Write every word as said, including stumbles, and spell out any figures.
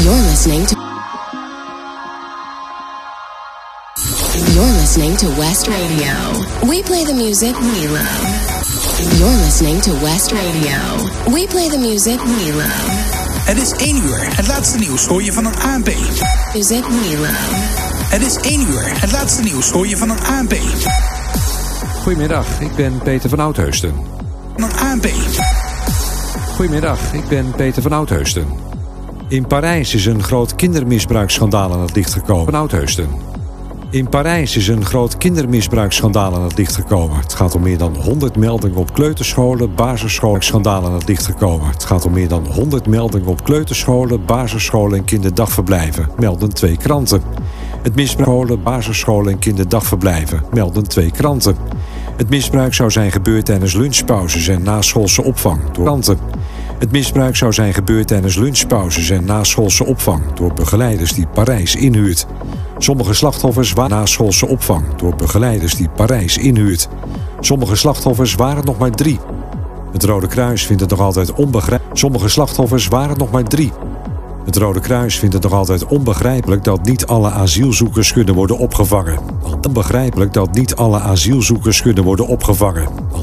You're listening to You're listening to West Radio. We play the music we love. You're listening to West Radio. We play the music we love. Het is één uur. Het laatste nieuws hoor je van het A N P. Music we love. Het is één uur. Het laatste nieuws hoor je van het A N P. Goedemiddag, ik ben Peter van Oudheusden. Van het A N P. Goedemiddag, ik ben Peter van Oudheusden. In Parijs is een groot kindermisbruiksschandaal aan het licht gekomen. Van Oudheusden. In Parijs is een groot kindermisbruiksschandaal aan het licht gekomen. Het gaat om meer dan honderd meldingen op kleuterscholen, basisscholen, schandaal aan het licht gekomen. Het gaat om meer dan honderd meldingen op kleuterscholen, basisscholen en kinderdagverblijven, melden twee kranten. Het misbruik basisscholen en kinderdagverblijven, melden twee kranten. Het misbruik zou zijn gebeurd tijdens lunchpauzes en naschoolse opvang door kranten. Het misbruik zou zijn gebeurd tijdens lunchpauzes en naschoolse opvang door begeleiders die Parijs inhuurt. Sommige slachtoffers waren naschoolse opvang door begeleiders die Parijs inhuurt. Sommige slachtoffers waren nog maar drie. Het Rode Kruis vindt het nog altijd onbegrijpelijk. Sommige slachtoffers waren nog maar drie. Het Rode Kruis vindt het nog altijd onbegrijpelijk dat niet alle asielzoekers kunnen worden opgevangen. Onbegrijpelijk dat niet alle asielzoekers kunnen worden opgevangen.